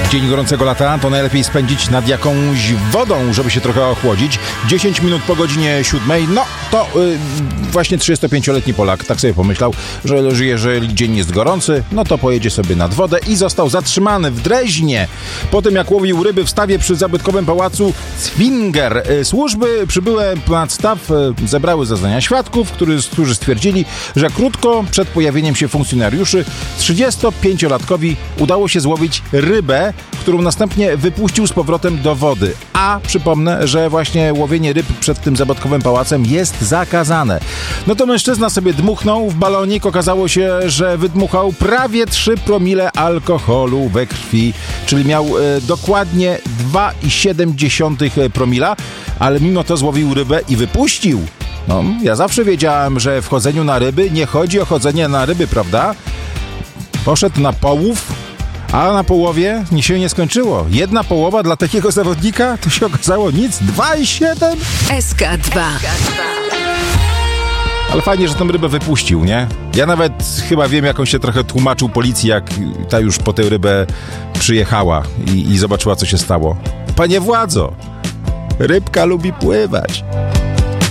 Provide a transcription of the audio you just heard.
Dzień gorącego lata to najlepiej spędzić nad jakąś wodą, żeby się trochę ochłodzić. 10 minut po godzinie 7. No to właśnie 35-letni Polak tak sobie pomyślał, że jeżeli dzień jest gorący, no to pojedzie sobie nad wodę i został zatrzymany w Dreźnie. Po tym jak łowił ryby w stawie przy zabytkowym pałacu Zwinger. Służby przybyłe nad staw zebrały zeznania świadków, którzy stwierdzili, że krótko przed pojawieniem się funkcjonariuszy 35-latkowi udało się złowić rybę, którą następnie wypuścił z powrotem do wody. A przypomnę, że właśnie łowienie ryb przed tym zabytkowym pałacem jest zakazane. No to mężczyzna sobie dmuchnął w balonik. Okazało się, że wydmuchał prawie 3 promile alkoholu we krwi, czyli miał dokładnie 2,7 promila, ale mimo to złowił rybę i wypuścił. No, ja zawsze wiedziałem, że w chodzeniu na ryby nie chodzi o chodzenie na ryby, prawda? Poszedł na połów, a na połowie się nie skończyło. Jedna połowa dla takiego zawodnika to się okazało nic. 2,7? SK2. Ale fajnie, że tę rybę wypuścił, nie? Ja nawet chyba wiem, jak on się trochę tłumaczył policji, jak ta już po tę rybę przyjechała i zobaczyła, co się stało. Panie władzo, rybka lubi pływać.